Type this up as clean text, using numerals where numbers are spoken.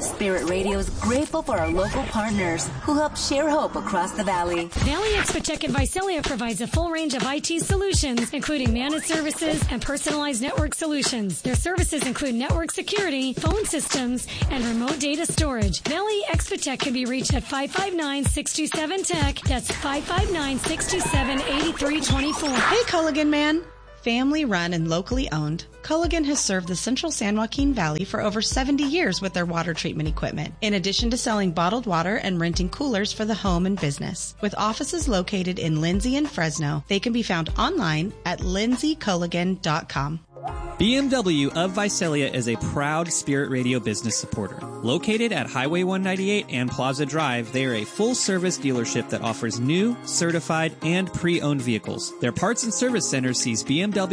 Spirit Radio is grateful for our local partners who help share hope across the valley. Valley Expotech and Visalia provides a full range of IT solutions, including managed services and personalized network solutions. Their services include network security, phone systems, and remote data storage. Valley Expotech can be reached at 559-627-TECH. That's 559-627-8324. Hey, Culligan man. Family run and locally owned, Culligan has served the central San Joaquin Valley for over 70 years with their water treatment equipment, in addition to selling bottled water and renting coolers for the home and business. With offices located in Lindsay and Fresno, they can be found online at lindsayculligan.com. BMW of Visalia is a proud Spirit Radio business supporter. Located at Highway 198 and Plaza Drive, they are a full-service dealership that offers new, certified, and pre-owned vehicles. Their parts and service center sees BMW